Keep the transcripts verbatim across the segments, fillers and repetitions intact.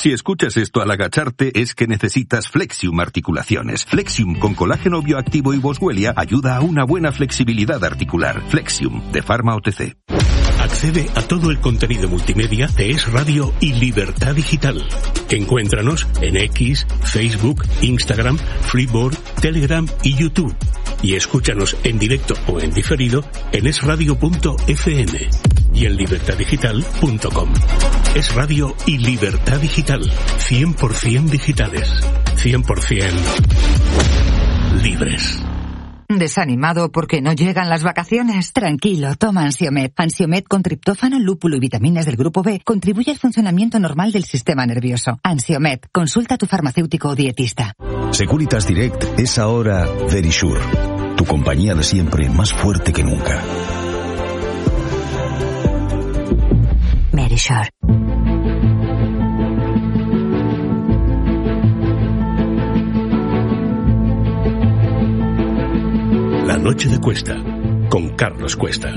Si escuchas esto al agacharte es que necesitas Flexium Articulaciones. Flexium con colágeno bioactivo y boswellia ayuda a una buena flexibilidad articular. Flexium, de Pharma O T C. Accede a todo el contenido multimedia de Es Radio y Libertad Digital. Encuéntranos en X, Facebook, Instagram, Freeboard, Telegram y YouTube. Y escúchanos en directo o en diferido en es radio punto efe eme y en libertad digital punto com. Es Radio y Libertad Digital. cien por ciento digitales. cien por ciento libres. ¿Desanimado porque no llegan las vacaciones? Tranquilo, toma Ansiomed. Ansiomed con triptófano, lúpulo y vitaminas del grupo B contribuye al funcionamiento normal del sistema nervioso. Ansiomed, consulta a tu farmacéutico o dietista. Securitas Direct es ahora Verisure, tu compañía de siempre más fuerte que nunca. Verisure. La noche de Cuesta, con Carlos Cuesta.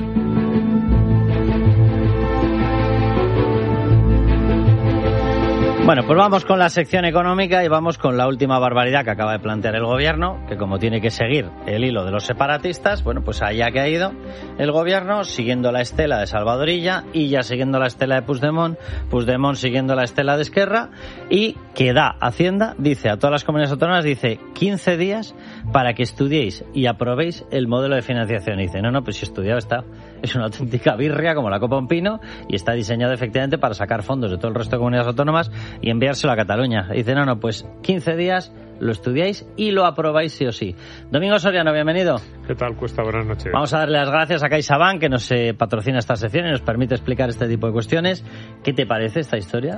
Bueno, pues vamos con la sección económica y vamos con la última barbaridad que acaba de plantear el gobierno, que como tiene que seguir el hilo de los separatistas, bueno, pues allá que ha ido el gobierno siguiendo la estela de Salvador Illa y ya siguiendo la estela de Puigdemont, Puigdemont siguiendo la estela de Esquerra, y que da Hacienda, dice a todas las comunidades autónomas, dice quince días para que estudiéis y aprobéis el modelo de financiación. Y dice, no, no, pues si estudiado está, es una auténtica birria como la copa un pino y está diseñado efectivamente para sacar fondos de todo el resto de comunidades autónomas y enviárselo a Cataluña. Y dice, no, no, pues quince días, lo estudiáis y lo aprobáis sí o sí. Domingo Soriano, bienvenido. ¿Qué tal, Cuesta? Buenas noches. Vamos a darle las gracias a CaixaBank, que nos eh, patrocina esta sección y nos permite explicar este tipo de cuestiones. ¿Qué te parece esta historia?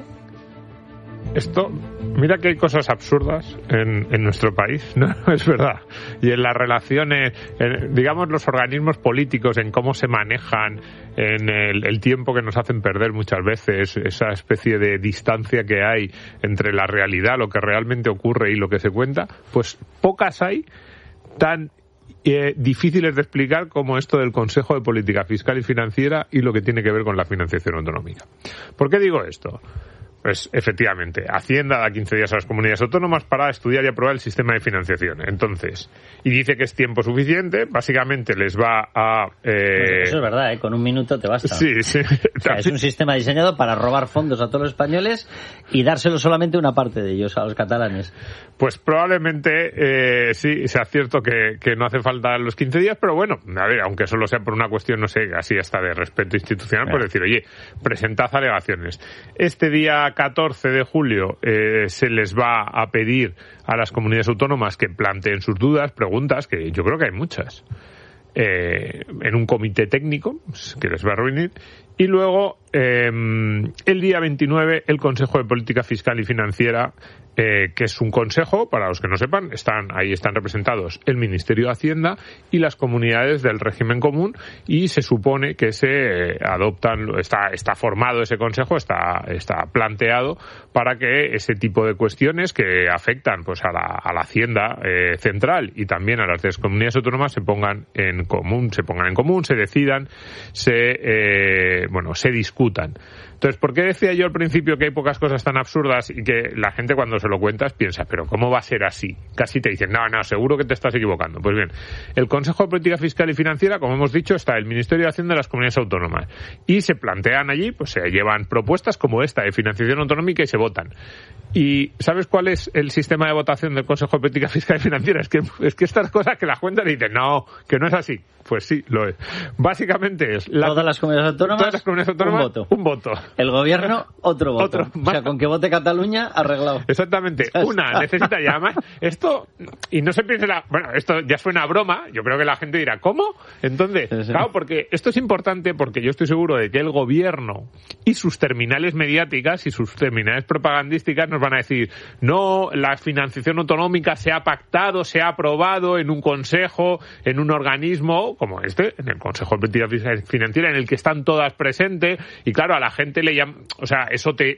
Esto, mira que hay cosas absurdas en, en nuestro país, ¿no? Es verdad. Y en las relaciones, en, digamos, los organismos políticos, en cómo se manejan, en el, el tiempo que nos hacen perder muchas veces, esa especie de distancia que hay entre la realidad, lo que realmente ocurre y lo que se cuenta, pues pocas hay tan eh, difíciles de explicar como esto del Consejo de Política Fiscal y Financiera y lo que tiene que ver con la financiación autonómica. ¿Por qué digo esto? Pues efectivamente, Hacienda da quince días a las comunidades autónomas para estudiar y aprobar el sistema de financiación. Entonces, y dice que es tiempo suficiente, básicamente les va a... Eh... Eso es verdad, ¿eh? Con un minuto te basta. Sí, sí. O sea, es un sistema diseñado para robar fondos a todos los españoles y dárselo solamente una parte de ellos, a los catalanes. Pues probablemente eh, sí, sea cierto que, que no hace falta los quince días, pero bueno, a ver, aunque solo sea por una cuestión, no sé, así hasta de respeto institucional, pues decir, oye, presentad alegaciones. Este día catorce de julio eh, se les va a pedir a las comunidades autónomas que planteen sus dudas, preguntas, que yo creo que hay muchas, eh, en un comité técnico que les va a reunir. Y luego, eh, el día veintinueve, el Consejo de Política Fiscal y Financiera, eh, que es un consejo, para los que no sepan, están ahí están representados el Ministerio de Hacienda y las comunidades del régimen común, y se supone que se eh, adoptan, está, está formado ese consejo, está, está planteado para que ese tipo de cuestiones que afectan pues a la, a la Hacienda eh, central y también a las de las comunidades autónomas se pongan en común, se pongan en común, se decidan, se eh, bueno, se discutan. Entonces, ¿por qué decía yo al principio que hay pocas cosas tan absurdas y que la gente cuando se lo cuentas piensa, pero ¿cómo va a ser así? Casi te dicen, no, no, seguro que te estás equivocando. Pues bien, el Consejo de Política Fiscal y Financiera, como hemos dicho, está el Ministerio de Hacienda de las comunidades autónomas y se plantean allí, pues se llevan propuestas como esta de financiación autonómica y se votan. ¿Y sabes cuál es el sistema de votación del Consejo de Política Fiscal y Financiera? Es que, es que estas cosas que la cuentan y dicen, no, que no es así. Pues sí, lo es. Básicamente es... La, todas las comunidades autónomas, todas las comunidades autónomas un voto. Un voto. El gobierno, otro voto. Otro, o sea, con que vote Cataluña, arreglado. Exactamente. Una necesita, y además, esto, y no se piense la... Bueno, esto ya suena a broma, yo creo que la gente dirá, ¿cómo? Entonces, sí, sí. Claro, porque esto es importante porque yo estoy seguro de que el gobierno y sus terminales mediáticas y sus terminales propagandísticas nos van a decir, no, la financiación autonómica se ha pactado, se ha aprobado en un consejo, en un organismo como este, en el Consejo de Política Financiera, en el que están todas presentes, y claro, a la gente le llama, o sea, eso te...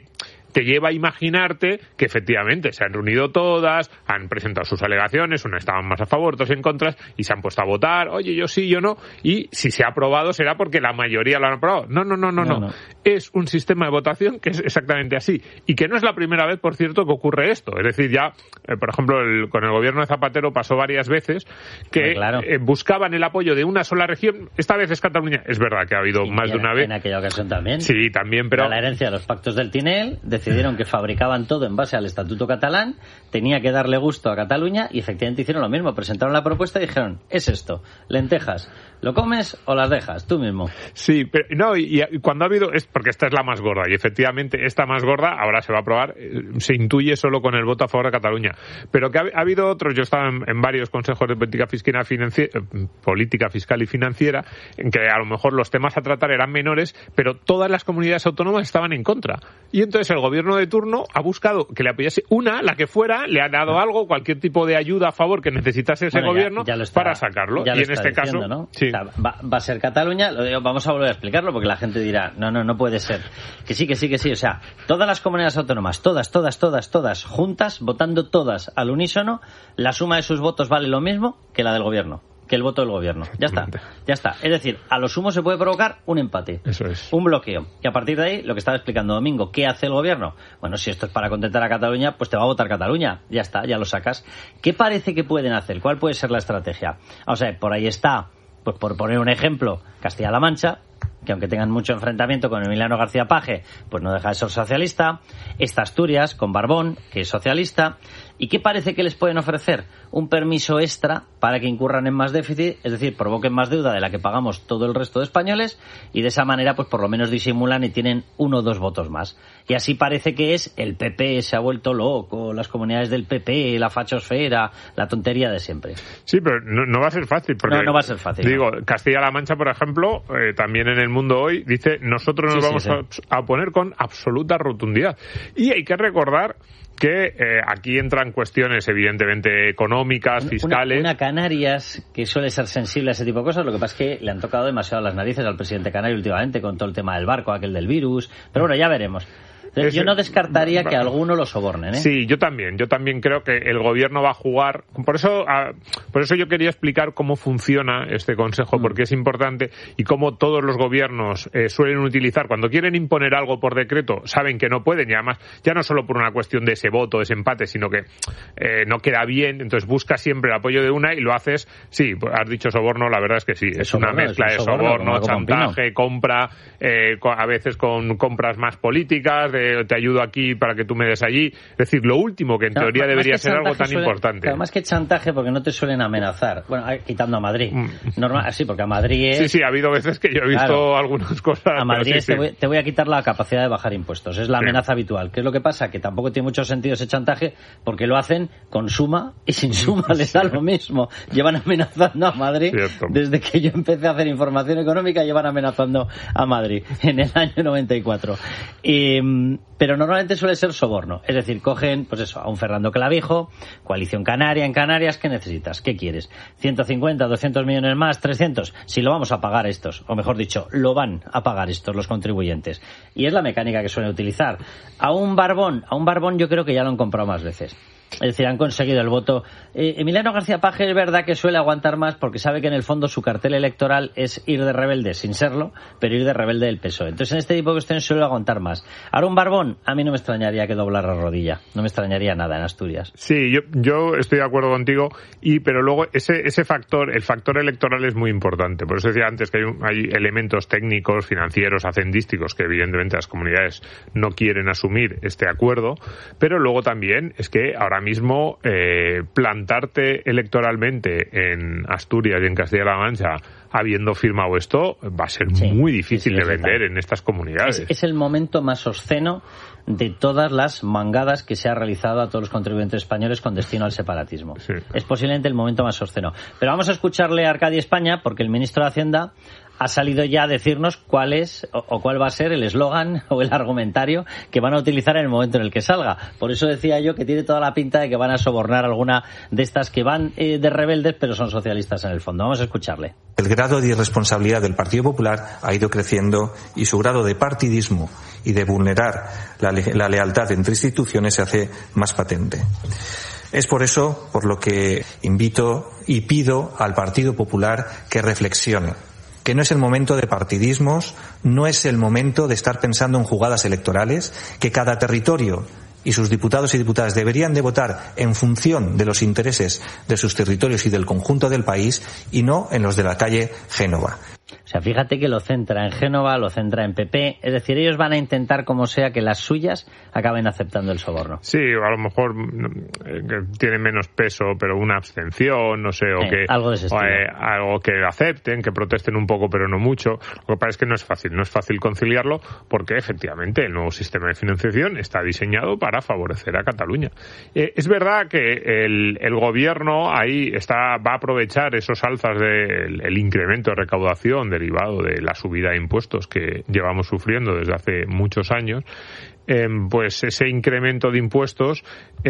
te lleva a imaginarte que efectivamente se han reunido todas, han presentado sus alegaciones, unas estaban más a favor, otras en contra, y se han puesto a votar, oye, yo sí, yo no, y si se ha aprobado será porque la mayoría lo han aprobado. No, no, no, no, no. no. no. Es un sistema de votación que es exactamente así. Y que no es la primera vez, por cierto, que ocurre esto. Es decir, ya, eh, por ejemplo, el, con el gobierno de Zapatero pasó varias veces que claro. eh, buscaban el apoyo de una sola región. Esta vez es Cataluña. Es verdad que ha habido y más de una vez. En aquella ocasión también. Sí, también, pero... A la herencia de los pactos del Tinel, decidieron que fabricaban todo en base al Estatuto catalán, tenía que darle gusto a Cataluña y efectivamente hicieron lo mismo. Presentaron la propuesta y dijeron, es esto, lentejas, ¿lo comes o las dejas? Tú mismo. Sí, pero no, y, y cuando ha habido... es porque esta es la más gorda y efectivamente esta más gorda ahora se va a aprobar, se intuye solo con el voto a favor de Cataluña. Pero que ha, ha habido otros, yo estaba en, en varios consejos de política fiscal, financiera, política fiscal y financiera, en que a lo mejor los temas a tratar eran menores, pero todas las comunidades autónomas estaban en contra. Y entonces el gobierno de turno ha buscado que le apoyase una, la que fuera, le ha dado algo, cualquier tipo de ayuda a favor que necesitase ese bueno, gobierno ya, ya está, para sacarlo. Y en este diciendo, caso, ¿no? sí. O sea, va, va a ser Cataluña, lo digo, vamos a volver a explicarlo porque la gente dirá, no, no, no puede ser. Que sí, que sí, que sí. O sea, todas las comunidades autónomas, todas, todas, todas, todas, juntas, votando todas al unísono, la suma de sus votos vale lo mismo que la del gobierno, que el voto del gobierno. Ya está, ya está. Es decir, a lo sumo se puede provocar un empate. Eso es. Un bloqueo. Y a partir de ahí, lo que estaba explicando Domingo, ¿qué hace el gobierno? Bueno, si esto es para contentar a Cataluña, pues te va a votar Cataluña. Ya está, ya lo sacas. ¿Qué parece que pueden hacer? ¿Cuál puede ser la estrategia? O sea, por ahí está, pues por poner un ejemplo, Castilla-La Mancha, que aunque tengan mucho enfrentamiento con Emiliano García Paje, pues no deja de ser socialista. Esta Asturias, con Barbón, que es socialista. ¿Y qué parece que les pueden ofrecer? Un permiso extra para que incurran en más déficit, es decir, provoquen más deuda de la que pagamos todo el resto de españoles, y de esa manera pues por lo menos disimulan y tienen uno o dos votos más. Y así parece que es el P P se ha vuelto loco, las comunidades del P P, la fachosfera, la tontería de siempre. Sí, pero no, no va a ser fácil. Porque, no, no va a ser fácil. Digo, no. Castilla-La Mancha, por ejemplo, eh, también en El Mundo Hoy, dice, nosotros nos sí, vamos sí, sí. A, a oponer con absoluta rotundidad. Y hay que recordar que eh, aquí entran cuestiones evidentemente económicas, fiscales. Una, una Canarias que suele ser sensible a ese tipo de cosas, lo que pasa es que le han tocado demasiado las narices al presidente canario últimamente con todo el tema del barco, aquel del virus, pero bueno, ya veremos. Entonces, yo no descartaría que alguno lo sobornen, ¿eh? Sí, yo también. Yo también creo que el gobierno va a jugar. Por eso, a, por eso yo quería explicar cómo funciona este consejo, mm. porque es importante y cómo todos los gobiernos eh, suelen utilizar. Cuando quieren imponer algo por decreto, saben que no pueden y además, ya no solo por una cuestión de ese voto, ese empate, sino que eh, no queda bien. Entonces busca siempre el apoyo de una y lo haces. Sí, has dicho soborno, la verdad es que sí. Es, es una soborno, mezcla es un soborno, de soborno, chantaje, compra, eh, a veces con compras más políticas, de te ayudo aquí para que tú me des allí. Es decir, lo último que en teoría no, debería ser algo tan suele, importante. Claro, más que chantaje, porque no te suelen amenazar. Bueno, quitando a Madrid. Mm. Normal, sí, porque a Madrid es... Sí, sí, ha habido veces que yo he visto claro, algunas cosas. A Madrid sí, es, sí. Te, voy, te voy a quitar la capacidad de bajar impuestos. Es la sí. amenaza habitual. ¿Qué es lo que pasa? Que tampoco tiene mucho sentido ese chantaje porque lo hacen con suma y sin suma les da lo mismo. Llevan amenazando a Madrid Cierto. Desde que yo empecé a hacer información económica, llevan amenazando a Madrid en el año noventa y cuatro. Y, pero normalmente suele ser soborno. Es decir, cogen, pues eso, a un Fernando Clavijo, Coalición Canaria en Canarias, ¿qué necesitas? ¿Qué quieres? ¿ciento cincuenta, doscientos millones más, trescientos? Si lo vamos a pagar estos, o mejor dicho, lo van a pagar estos, los contribuyentes. Y es la mecánica que suelen utilizar. A un Barbón, a un Barbón yo creo que ya lo han comprado más veces. Es decir, han conseguido el voto. Eh, Emiliano García Paje es verdad que suele aguantar más porque sabe que en el fondo su cartel electoral es ir de rebelde sin serlo, pero ir de rebelde del P S O E. Entonces en este tipo de cuestiones suele aguantar más. Ahora un Barbón, a mí no me extrañaría que doblara la rodilla. No me extrañaría nada en Asturias. Sí, yo, yo estoy de acuerdo contigo, y pero luego ese, ese factor, el factor electoral es muy importante. Por eso decía antes que hay, un, hay elementos técnicos, financieros, hacendísticos que evidentemente las comunidades no quieren asumir este acuerdo, pero luego también es que ahora mismo eh, plantarte electoralmente en Asturias y en Castilla-La Mancha habiendo firmado esto va a ser sí, muy difícil sí, sí, de vender en estas comunidades. Es, es el momento más obsceno de todas las mangadas que se ha realizado a todos los contribuyentes españoles con destino al separatismo. Sí. Es posiblemente el momento más obsceno. Pero vamos a escucharle a Arcadio España porque el ministro de Hacienda ha salido ya a decirnos cuál es o, o cuál va a ser el eslogan o el argumentario que van a utilizar en el momento en el que salga. Por eso decía yo que tiene toda la pinta de que van a sobornar alguna de estas que van eh, de rebeldes, pero son socialistas en el fondo. Vamos a escucharle. El grado de irresponsabilidad del Partido Popular ha ido creciendo y su grado de partidismo y de vulnerar la, le- la lealtad entre instituciones se hace más patente. Es por eso por lo que invito y pido al Partido Popular que reflexione, que no es el momento de partidismos, no es el momento de estar pensando en jugadas electorales, que cada territorio y sus diputados y diputadas deberían de votar en función de los intereses de sus territorios y del conjunto del país y no en los de la calle Génova. O sea, fíjate que lo centra en Génova, lo centra en P P, es decir, ellos van a intentar como sea que las suyas acaben aceptando el soborno. Sí, o a lo mejor eh, que tiene menos peso, pero una abstención, no sé, o eh, que algo de ese estilo. eh, algo que acepten, que protesten un poco, pero no mucho. Lo que pasa es que no es fácil, no es fácil conciliarlo, porque efectivamente el nuevo sistema de financiación está diseñado para favorecer a Cataluña. Eh, es verdad que el, el gobierno ahí está va a aprovechar esos alzas del el incremento de recaudación derivado de la subida de impuestos que llevamos sufriendo desde hace muchos años. Eh, pues ese incremento de impuestos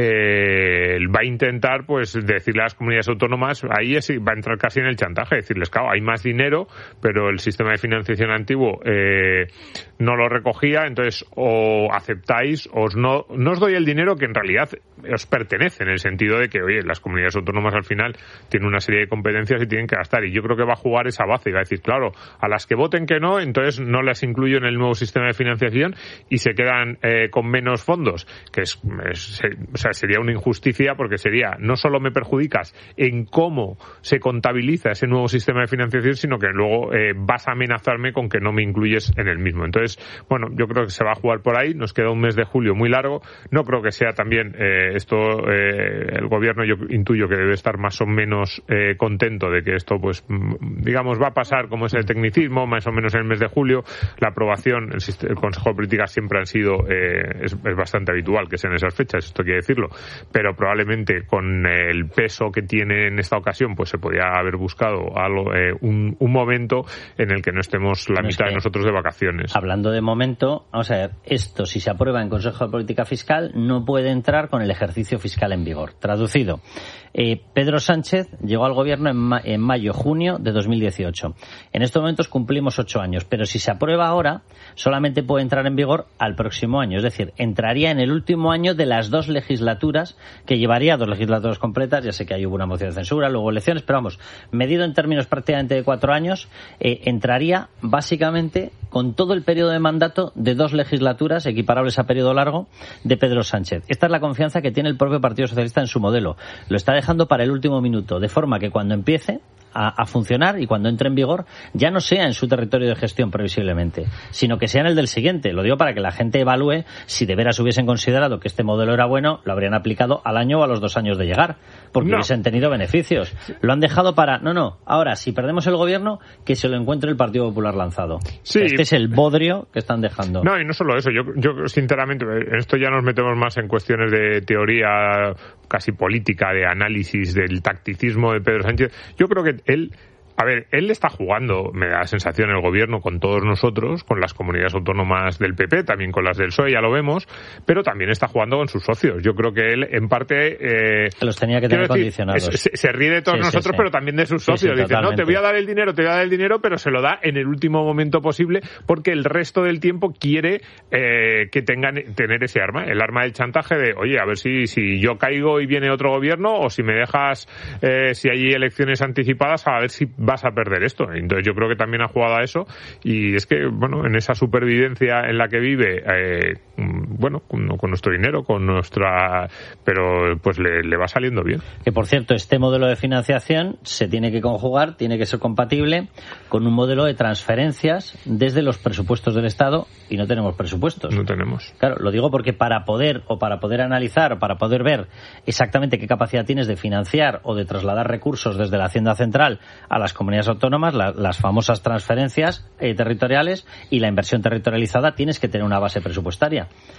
eh, va a intentar pues decirle a las comunidades autónomas, ahí es, va a entrar casi en el chantaje, decirles, claro, hay más dinero, pero el sistema de financiación antiguo eh, no lo recogía, entonces o aceptáis o os no, no os doy el dinero que en realidad os pertenece, en el sentido de que, oye, las comunidades autónomas al final tienen una serie de competencias y tienen que gastar, y yo creo que va a jugar esa base y va a decir, claro, a las que voten que no, entonces no las incluyo en el nuevo sistema de financiación y se quedan eh, con menos fondos, que es, es o sea, sería una injusticia, porque sería, no solo me perjudicas en cómo se contabiliza ese nuevo sistema de financiación, sino que luego eh, vas a amenazarme con que no me incluyes en el mismo. Entonces, bueno, yo creo que se va a jugar por ahí, nos queda un mes de julio muy largo, no creo que sea también eh, esto, eh, el gobierno yo intuyo que debe estar más o menos eh, contento de que esto, pues, digamos, va a pasar como ese tecnicismo, más o menos en el mes de julio. La aprobación, el, el Consejo de Política siempre han sido eh, es, es bastante habitual que sean esas fechas, esto quiere decirlo, pero probablemente con el peso que tiene en esta ocasión, pues se podía haber buscado algo, eh, un, un momento en el que no estemos la no mitad de nosotros de vacaciones. Hablando de momento, vamos a ver, esto si se aprueba en Consejo de Política Fiscal no puede entrar con el ejercicio fiscal en vigor. Traducido, eh, Pedro Sánchez llegó al gobierno en, ma- en mayo-junio de dos mil dieciocho. En estos momentos cumplimos ocho años, pero si se aprueba ahora, solamente puede entrar en vigor al próximo año. Es decir, entraría en el último año de las dos legislaturas, que llevaría dos legislaturas completas. Ya sé que ahí hubo una moción de censura, luego elecciones, pero vamos, medido en términos prácticamente de cuatro años, eh, entraría básicamente con todo el periodo de mandato de dos legislaturas equiparables a periodo largo de Pedro Sánchez. Esta es la confianza que tiene el propio Partido Socialista en su modelo. Lo está dejando para el último minuto, de forma que cuando empiece a, a funcionar y cuando entre en vigor ya no sea en su territorio de gestión previsiblemente, sino que sea en el del siguiente. Lo digo para que la gente evalúe si de veras hubiesen considerado que este modelo era bueno, lo habrían aplicado al año o a los dos años de llegar, porque no hubiesen tenido beneficios. Lo han dejado para, no, no, ahora si perdemos el gobierno, que se lo encuentre el Partido Popular lanzado. Sí. Este es el bodrio que están dejando. No, y no solo eso, yo, yo sinceramente, en esto ya nos metemos más en cuestiones de teoría casi política, de análisis del tacticismo de Pedro Sánchez. Yo creo que él, a ver, él está jugando, me da la sensación, el gobierno con todos nosotros, con las comunidades autónomas del P P, también con las del P S O E, ya lo vemos, pero también está jugando con sus socios. Yo creo que él, en parte... Eh, los tenía que tener decir, condicionados. Se, se ríe de todos sí, nosotros, sí, sí. pero también de sus socios. Sí, sí, dice, no, te voy a dar el dinero, te voy a dar el dinero, pero se lo da en el último momento posible, porque el resto del tiempo quiere eh, que tengan tener ese arma, el arma del chantaje de, oye, a ver si, si yo caigo y viene otro gobierno, o si me dejas, eh, si hay elecciones anticipadas, a ver si vas a perder esto. Entonces yo creo que también ha jugado a eso, y es que, bueno, en esa supervivencia en la que vive, eh, bueno, con, con nuestro dinero, con nuestra... pero pues le, le va saliendo bien. Que, por cierto, este modelo de financiación se tiene que conjugar, tiene que ser compatible con un modelo de transferencias desde los presupuestos del Estado, y no tenemos presupuestos. No tenemos. Claro, lo digo porque para poder, o para poder analizar, o para poder ver exactamente qué capacidad tienes de financiar o de trasladar recursos desde la Hacienda Central a las comunidades autónomas, la, las famosas transferencias eh, territoriales y la inversión territorializada, tienes que tener una base presupuestaria.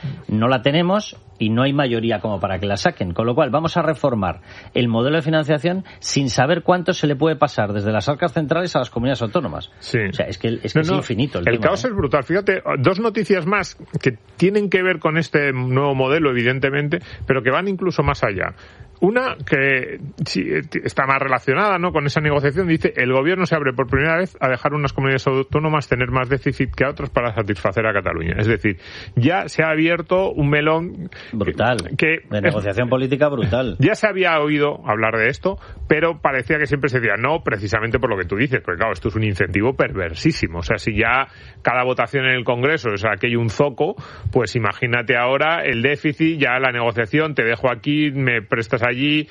no la tenemos y no hay mayoría como para que la saquen. Con lo cual, vamos a reformar el modelo de financiación sin saber cuánto se le puede pasar desde las arcas centrales a las comunidades autónomas. Sí. O sea, es que, es, que no, es no, infinito el, el tema. caos ¿eh? es brutal. Fíjate, dos noticias más que tienen que ver con este nuevo modelo, evidentemente, pero que van incluso más allá. Una que sí, está más relacionada, ¿no?, con esa negociación. Dice: el gobierno se abre por primera vez a dejar unas comunidades autónomas tener más déficit que a otras para satisfacer a Cataluña. Es decir, ya se ha abierto un melón brutal, que, de negociación es, política brutal. Ya se había oído hablar de esto, pero parecía que siempre se decía no, precisamente por lo que tú dices, porque claro, esto es un incentivo perversísimo. O sea, si ya cada votación en el Congreso es aquello un zoco, pues imagínate ahora el déficit, ya la negociación, te dejo aquí, me prestas allí,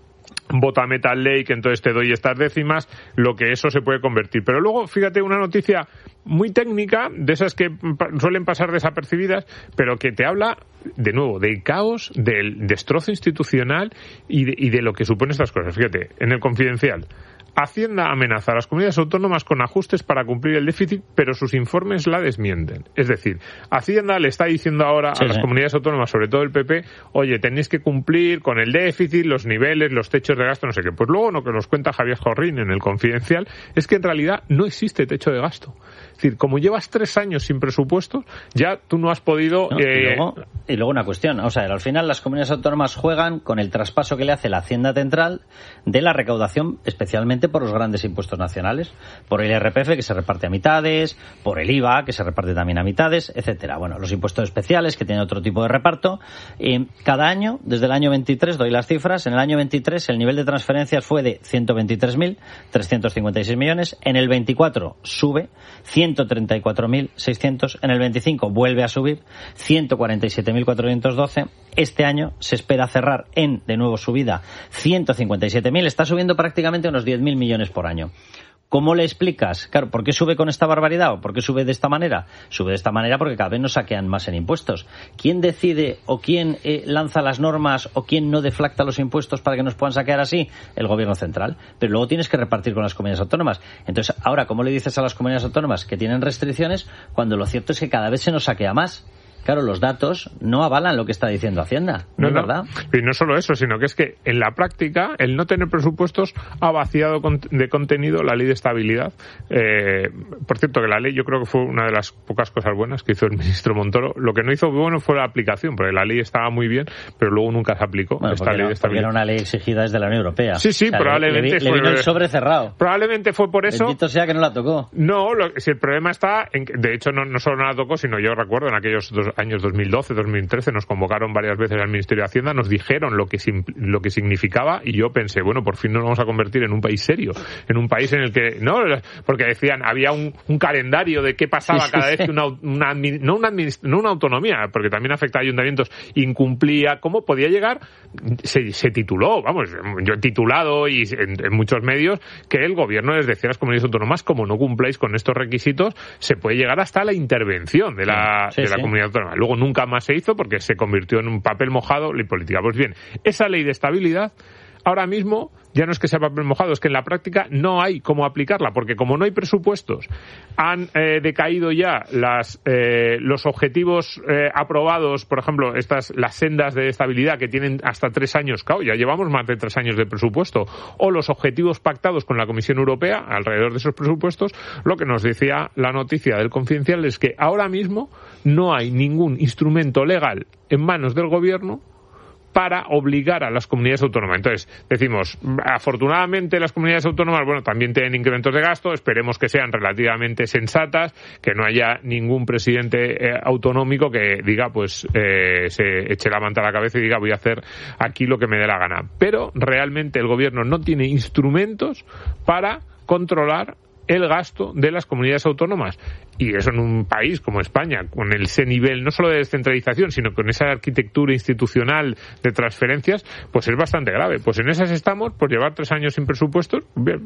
vótame tal ley que entonces te doy estas décimas, lo que eso se puede convertir. Pero luego, fíjate, una noticia muy técnica, de esas que suelen pasar desapercibidas, pero que te habla, de nuevo, del caos, del destrozo institucional y de, y de lo que supone estas cosas. Fíjate, en el Confidencial: Hacienda amenaza a las comunidades autónomas con ajustes para cumplir el déficit, pero sus informes la desmienten. Es decir, Hacienda le está diciendo ahora sí, a las sí. comunidades autónomas, sobre todo el P P, oye, tenéis que cumplir con el déficit, los niveles, los techos de gasto, no sé qué. Pues luego lo que nos cuenta Javier Jorrín en el Confidencial es que en realidad no existe techo de gasto. Es decir, como llevas tres años sin presupuestos, ya tú no has podido... No, eh... y, luego, y luego una cuestión, o sea, al final las comunidades autónomas juegan con el traspaso que le hace la Hacienda Central de la recaudación, especialmente por los grandes impuestos nacionales, por el I R P F que se reparte a mitades, por el I V A que se reparte también a mitades, etcétera. Bueno, los impuestos especiales que tienen otro tipo de reparto. Eh, cada año, desde el año veintitrés, doy las cifras, en el año veintitrés el nivel de transferencias fue de ciento veintitrés mil trescientos cincuenta y seis millones, en el veinticuatro sube ciento treinta y cuatro mil seiscientos, en el veinticinco vuelve a subir ciento cuarenta y siete mil cuatrocientos doce, este año se espera cerrar en, de nuevo subida, ciento cincuenta y siete mil, está subiendo prácticamente unos diez mil millones por año. ¿Cómo le explicas? Claro, ¿por qué sube con esta barbaridad o por qué sube de esta manera? Sube de esta manera porque cada vez nos saquean más en impuestos. ¿Quién decide o quién eh, lanza las normas o quién no deflacta los impuestos para que nos puedan saquear así? El gobierno central. Pero luego tienes que repartir con las comunidades autónomas. Entonces, ahora, ¿cómo le dices a las comunidades autónomas que tienen restricciones cuando lo cierto es que cada vez se nos saquea más? Claro, los datos no avalan lo que está diciendo Hacienda, ¿no, no es no. verdad? Y no solo eso, sino que es que en la práctica el no tener presupuestos ha vaciado de contenido la ley de estabilidad. Eh, por cierto, que la ley yo creo que fue una de las pocas cosas buenas que hizo el ministro Montoro. Lo que no hizo bueno fue la aplicación, porque la ley estaba muy bien, pero luego nunca se aplicó. Bueno, esta ley era, de estabilidad. Era una ley exigida desde la Unión Europea. Sí, sí, o sea, probablemente le, le, le vino el sobre cerrado. Probablemente fue por eso. Bendito sea que no la tocó. No, lo, si el problema está en que, de hecho, no, no solo no la tocó, sino yo recuerdo en aquellos dos años dos mil doce, dos mil trece nos convocaron varias veces al Ministerio de Hacienda, nos dijeron lo que lo que significaba y yo pensé, bueno, por fin nos vamos a convertir en un país serio, en un país en el que, no, porque decían, había un, un calendario de qué pasaba sí, cada sí, vez que una, una no, una no una autonomía, porque también afecta a ayuntamientos, incumplía, ¿cómo podía llegar? Se, se tituló, vamos, yo he titulado y en, en muchos medios que el gobierno les decía a las comunidades autónomas, como no cumpláis con estos requisitos, se puede llegar hasta la intervención de la, sí, de la sí. comunidad autónoma. Luego nunca más se hizo porque se convirtió en un papel mojado la política. Pues bien, esa ley de estabilidad ahora mismo ya no es que sea papel mojado, es que en la práctica no hay cómo aplicarla, porque como no hay presupuestos, han eh, decaído ya las eh, los objetivos eh, aprobados, por ejemplo, estas las sendas de estabilidad que tienen hasta tres años, claro, ya llevamos más de tres años de presupuesto, o los objetivos pactados con la Comisión Europea alrededor de esos presupuestos. Lo que nos decía la noticia del Confidencial es que ahora mismo no hay ningún instrumento legal en manos del gobierno para obligar a las comunidades autónomas. Entonces, decimos, afortunadamente las comunidades autónomas, bueno, también tienen incrementos de gasto, esperemos que sean relativamente sensatas, que no haya ningún presidente eh, autonómico que diga, pues, eh, se eche la manta a la cabeza y diga, voy a hacer aquí lo que me dé la gana. Pero realmente el gobierno no tiene instrumentos para controlar el gasto de las comunidades autónomas. Y eso en un país como España, con ese nivel no solo de descentralización, sino con esa arquitectura institucional de transferencias, pues es bastante grave. Pues en esas estamos, por llevar tres años sin presupuestos, bien,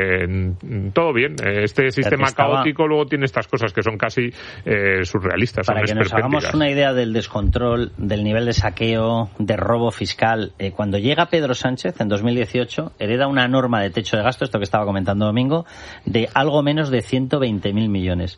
eh, todo bien. Este sistema estaba... caótico luego tiene estas cosas que son casi eh, surrealistas. Para son que nos hagamos una idea del descontrol, del nivel de saqueo, de robo fiscal, eh, cuando llega Pedro Sánchez en dos mil dieciocho, hereda una norma de techo de gasto, esto que estaba comentando Domingo, de algo menos de ciento veinte mil millones.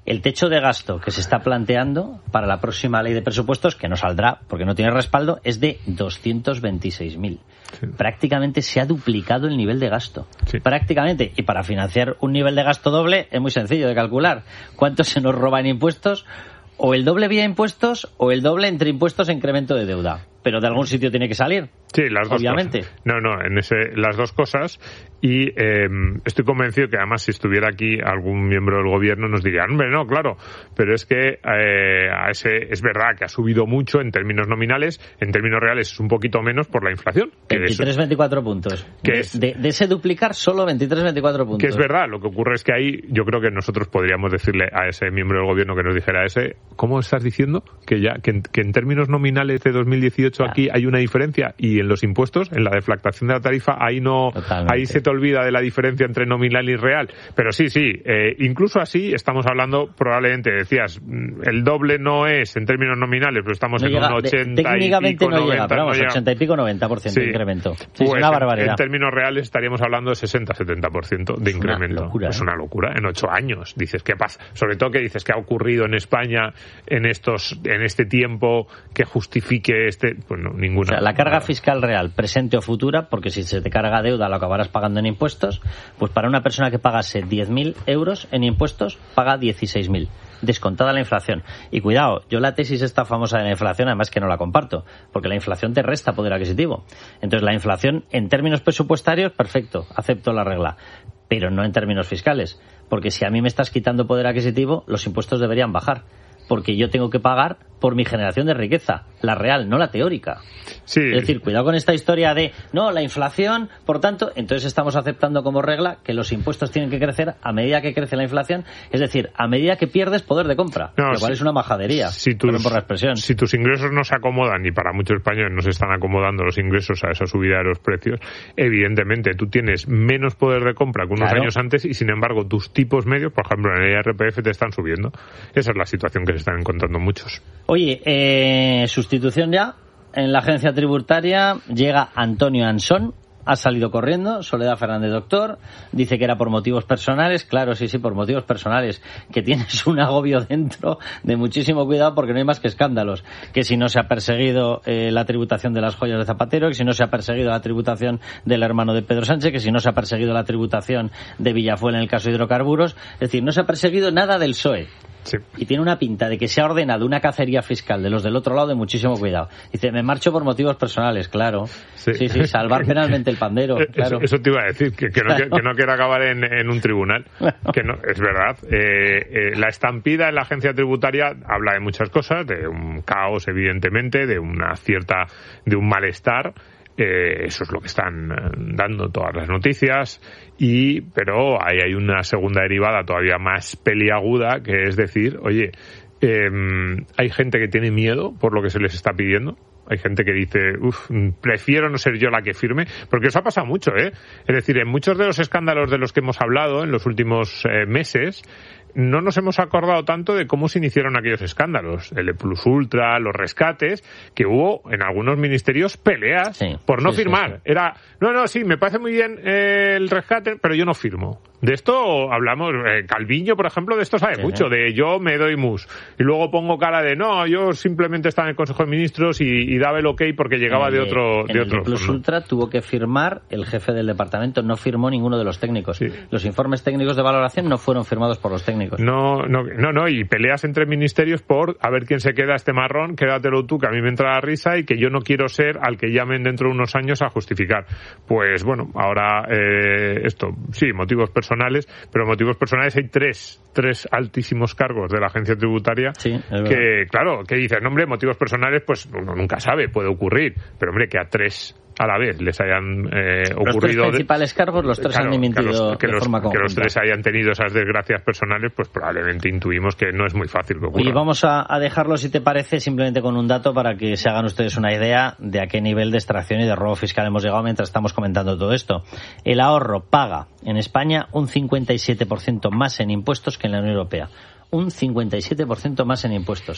El techo de gasto que se está planteando para la próxima ley de presupuestos, que no saldrá porque no tiene respaldo, es de doscientos veintiséis mil. Sí. Prácticamente se ha duplicado el nivel de gasto. Sí. Prácticamente. Y para financiar un nivel de gasto doble es muy sencillo de calcular. ¿Cuánto se nos roba en impuestos? O el doble vía impuestos o el doble entre impuestos e incremento de deuda. Pero de algún sitio tiene que salir. Sí, las dos obviamente. Cosas. No, no, en ese, las dos cosas. Y eh, estoy convencido que además si estuviera aquí algún miembro del gobierno nos diría, hombre, no, claro, pero es que eh, a ese es verdad que ha subido mucho en términos nominales, en términos reales es un poquito menos por la inflación. veintitrés veinticuatro puntos. Que de, es, de, de ese duplicar solo veintitrés veinticuatro puntos. Que es verdad, lo que ocurre es que ahí yo creo que nosotros podríamos decirle a ese miembro del gobierno que nos dijera ese, ¿cómo estás diciendo que ya que en, que en términos nominales de dos mil dieciocho claro. aquí hay una diferencia y en los impuestos, en la deflactación de la tarifa, ahí no, Totalmente. ahí se te olvida de la diferencia entre nominal y real. Pero sí, sí, eh, incluso así estamos hablando, probablemente decías, el doble no es en términos nominales, pero estamos no en llega, un ochenta de, técnicamente y pico, no noventa, llega, pero vamos, no llega. ochenta y pico, noventa por ciento sí. de incremento. Sí, pues es una barbaridad. En, en términos reales estaríamos hablando de sesenta a setenta por ciento de es incremento. Una locura, es ¿eh? una locura. En ocho años. Dices, ¿qué pasa? Sobre todo que dices que ha ocurrido en España en estos, en este tiempo que justifique este, pues no, ninguna. O sea, la carga fiscal real, presente o futura, porque si se te carga deuda lo acabarás pagando en impuestos, pues para una persona que pagase diez mil euros en impuestos, paga dieciséis mil, descontada la inflación. Y cuidado, yo la tesis esta famosa de la inflación, además que no la comparto, porque la inflación te resta poder adquisitivo. Entonces la inflación, en términos presupuestarios, perfecto, acepto la regla, pero no en términos fiscales, porque si a mí me estás quitando poder adquisitivo, los impuestos deberían bajar, porque yo tengo que pagar por mi generación de riqueza, la real, no la teórica. Sí. Es decir, cuidado con esta historia de, no, la inflación, por tanto, entonces estamos aceptando como regla que los impuestos tienen que crecer a medida que crece la inflación, es decir, a medida que pierdes poder de compra, no, lo cual si, es una majadería, si tus, por la expresión. Si tus ingresos no se acomodan, y para muchos españoles no se están acomodando los ingresos a esa subida de los precios, evidentemente tú tienes menos poder de compra que unos claro. años antes y, sin embargo, tus tipos medios, por ejemplo, en el I R P F te están subiendo. Esa es la situación que se están encontrando muchos. Oye, eh, sustitución ya en la agencia tributaria, llega Antonio Ansón, ha salido corriendo, Soledad Fernández Doctor, dice que era por motivos personales, claro, sí, sí, por motivos personales, que tienes un agobio dentro de muchísimo cuidado porque no hay más que escándalos, que si no se ha perseguido eh, la tributación de las joyas de Zapatero, que si no se ha perseguido la tributación del hermano de Pedro Sánchez, que si no se ha perseguido la tributación de Villafuel en el caso de hidrocarburos, es decir, no se ha perseguido nada del P S O E. Sí. Y tiene una pinta de que se ha ordenado una cacería fiscal de los del otro lado de muchísimo cuidado. Dice, me marcho por motivos personales, claro. Sí, sí, sí salvar penalmente el pandero, claro. Eso, eso te iba a decir, que, que, no, que, que no quiero acabar en, en un tribunal. Que no, es verdad. Eh, eh, la estampida en la agencia tributaria habla de muchas cosas, de un caos, evidentemente, de una cierta, de un malestar. Eh, eso es lo que están dando todas las noticias, y pero ahí hay una segunda derivada todavía más peliaguda, que es decir, oye, eh, hay gente que tiene miedo por lo que se les está pidiendo. Hay gente que dice, uff, prefiero no ser yo la que firme, porque eso ha pasado mucho, ¿eh? Es decir, en muchos de los escándalos de los que hemos hablado en los últimos eh, meses, no nos hemos acordado tanto de cómo se iniciaron aquellos escándalos, el de Plus Ultra, los rescates, que hubo en algunos ministerios peleas sí, por no sí, firmar. Sí, sí. Era, no, no, sí, me parece muy bien eh, el rescate, pero yo no firmo. De esto hablamos, eh, Calviño, por ejemplo, de esto sabe sí, mucho, de yo me doy mus. Y luego pongo cara de, no, yo simplemente estaba en el Consejo de Ministros y, y daba el ok porque llegaba de otro... En de el otro de Plus Ultra tuvo que firmar el jefe del departamento, no firmó ninguno de los técnicos. Sí. Los informes técnicos de valoración no fueron firmados por los técnicos. No, no, no, no, y peleas entre ministerios por a ver quién se queda este marrón, quédatelo tú, que a mí me entra la risa y que yo no quiero ser al que llamen dentro de unos años a justificar. Pues bueno, ahora eh, esto, sí, motivos personales, pero motivos personales hay tres, tres altísimos cargos de la agencia tributaria sí, que, claro, que dicen, no, hombre, motivos personales, pues uno nunca sabe, puede ocurrir, pero hombre, que a tres a la vez les hayan eh, ocurrido... Los tres principales de, cargos, los tres claro, han dimitido que los, que de los, forma conjunta. Que los tres hayan tenido esas desgracias personales, pues probablemente intuimos que no es muy fácil que ocurra. Y vamos a, a dejarlo, si te parece, simplemente con un dato para que se hagan ustedes una idea de a qué nivel de extracción y de robo fiscal hemos llegado mientras estamos comentando todo esto. El ahorro paga en España un cincuenta y siete por ciento más en impuestos que en la Unión Europea. Un cincuenta y siete por ciento más en impuestos.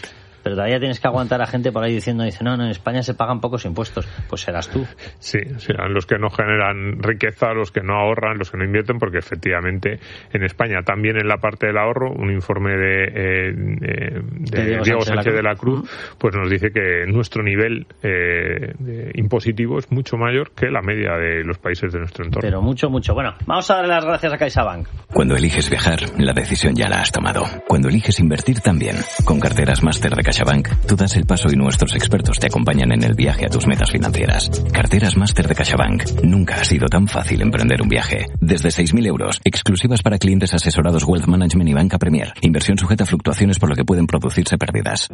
pero todavía tienes que aguantar a gente por ahí diciendo, dice, no, no, en España se pagan pocos impuestos. Pues serás tú. Sí, serán los que no generan riqueza, los que no ahorran, los que no invierten, porque efectivamente en España también en la parte del ahorro, un informe de, eh, de, de Diego, Diego Sánchez de la Cruz, de la Cruz pues nos dice que nuestro nivel eh, de impositivo es mucho mayor que la media de los países de nuestro entorno. Pero mucho, mucho. Bueno, vamos a darle las gracias a CaixaBank. Cuando eliges viajar, la decisión ya la has tomado. Cuando eliges invertir también. Con Carteras Máster de CaixaBank, tú das el paso y nuestros expertos te acompañan en el viaje a tus metas financieras. Carteras Máster de CaixaBank. Nunca ha sido tan fácil emprender un viaje. Desde seis mil euros, exclusivas para clientes asesorados Wealth Management y Banca Premier. Inversión sujeta a fluctuaciones por lo que pueden producirse pérdidas.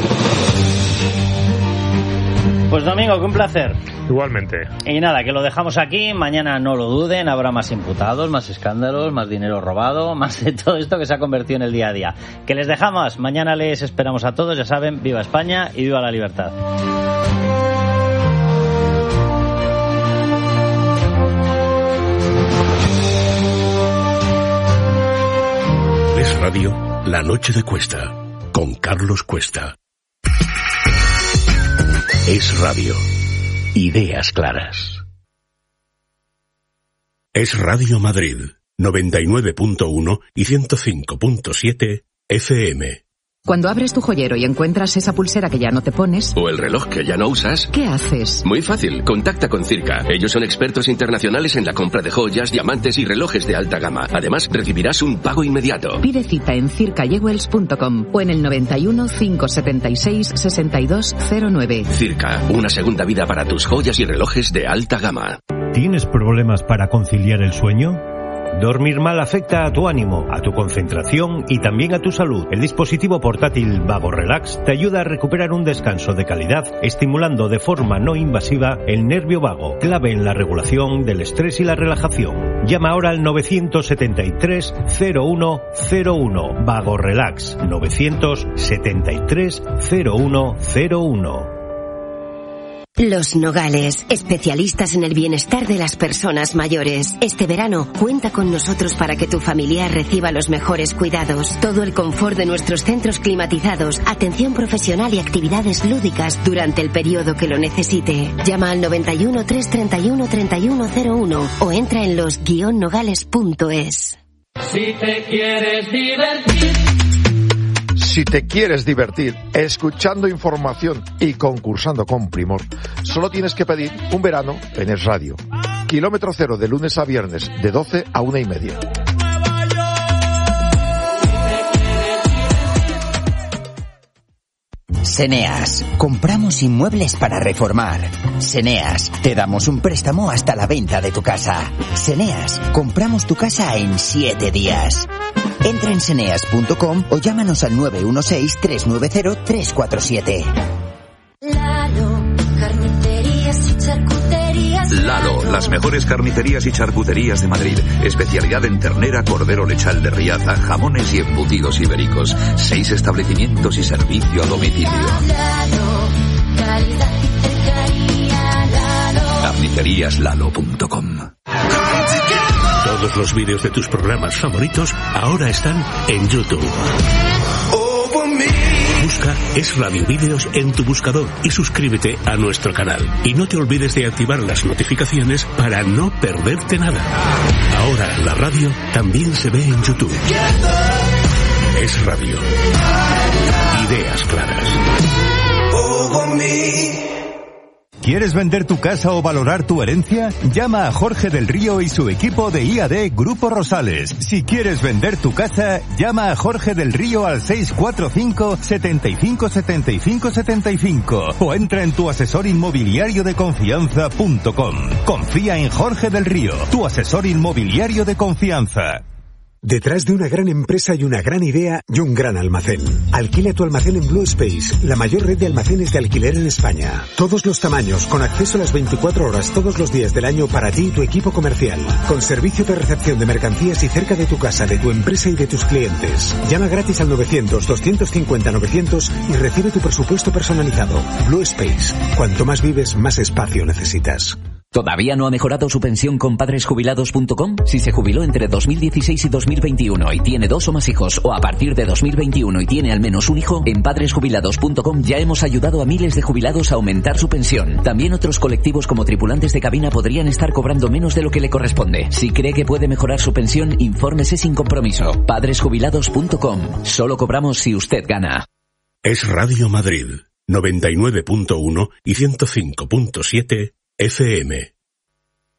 Pues Domingo, que un placer. Igualmente. Y nada, que lo dejamos aquí. Mañana no lo duden, habrá más imputados, más escándalos, más dinero robado, más de todo esto que se ha convertido en el día a día. Que les dejamos. Mañana les esperamos a todos. Ya saben, viva España y viva la libertad. Es Radio, La Noche de Cuesta, con Carlos Cuesta. Es Radio. Ideas claras. Es Radio Madrid, noventa y nueve punto uno y ciento cinco punto siete F M. Cuando abres tu joyero y encuentras esa pulsera que ya no te pones... O el reloj que ya no usas... ¿Qué haces? Muy fácil, contacta con Circa. Ellos son expertos internacionales en la compra de joyas, diamantes y relojes de alta gama. Además, recibirás un pago inmediato. Pide cita en circa jewels punto com o en el noventa y uno, cinco setenta y seis, sesenta y dos cero nueve. Circa, una segunda vida para tus joyas y relojes de alta gama. ¿Tienes problemas para conciliar el sueño? Dormir mal afecta a tu ánimo, a tu concentración y también a tu salud. El dispositivo portátil Vago Relax te ayuda a recuperar un descanso de calidad, estimulando de forma no invasiva el nervio vago, clave en la regulación del estrés y la relajación. Llama ahora al novecientos setenta y tres, cero uno cero uno. Vago Relax, novecientos setenta y tres, cero uno cero uno. Los Nogales, especialistas en el bienestar de las personas mayores. Este verano, cuenta con nosotros para que tu familiar reciba los mejores cuidados. Todo el confort de nuestros centros climatizados, atención profesional y actividades lúdicas durante el periodo que lo necesite. Llama al noventa y uno, trescientos treinta y uno, treinta y uno cero uno o entra en los guion nogales punto es. Si te quieres divertir... Si te quieres divertir escuchando información y concursando con primor, solo tienes que pedir un verano en Es Radio. Kilómetro cero de lunes a viernes, de doce a una y media. Seneas, compramos inmuebles para reformar. Seneas, te damos un préstamo hasta la venta de tu casa. Seneas, compramos tu casa en siete días. Entra en seneas punto com o llámanos al nueve uno seis, tres nueve cero, tres cuatro siete. Lalo, carnicerías y charcuterías. Lalo, las mejores carnicerías y charcuterías de Madrid. Especialidad en ternera, cordero lechal de Riaza, jamones y embutidos ibéricos. Seis establecimientos y servicio a domicilio. Lalo, calidad y cercanía. Lalo. carnicerías lalo punto com. Todos los vídeos de tus programas favoritos ahora están en YouTube. Busca Es Radio Vídeos en tu buscador y suscríbete a nuestro canal. Y no te olvides de activar las notificaciones para no perderte nada. Ahora la radio también se ve en YouTube. Es Radio. Ideas claras. ¿Quieres vender tu casa o valorar tu herencia? Llama a Jorge del Río y su equipo de I A D Grupo Rosales. Si quieres vender tu casa, llama a Jorge del Río al seis cuatro cinco, setenta y cinco, setenta y cinco, setenta y cinco o entra en tu asesor inmobiliario de confianza punto com. Confía en Jorge del Río, tu asesor inmobiliario de confianza. Detrás de una gran empresa hay una gran idea y un gran almacén. Alquila tu almacén en Blue Space, la mayor red de almacenes de alquiler en España. Todos los tamaños, con acceso a las veinticuatro horas todos los días del año para ti y tu equipo comercial. Con servicio de recepción de mercancías y cerca de tu casa, de tu empresa y de tus clientes. Llama gratis al novecientos, doscientos cincuenta, novecientos y recibe tu presupuesto personalizado. Blue Space. Cuanto más vives, más espacio necesitas. ¿Todavía no ha mejorado su pensión con padres jubilados punto com? Si se jubiló entre dos mil dieciséis y dos mil veintiuno y tiene dos o más hijos, o a partir de dos mil veintiuno y tiene al menos un hijo, en padres jubilados punto com ya hemos ayudado a miles de jubilados a aumentar su pensión. También otros colectivos como tripulantes de cabina podrían estar cobrando menos de lo que le corresponde. Si cree que puede mejorar su pensión, infórmese sin compromiso. padres jubilados punto com. Solo cobramos si usted gana. Es Radio Madrid, noventa y nueve punto uno y ciento cinco punto siete F M.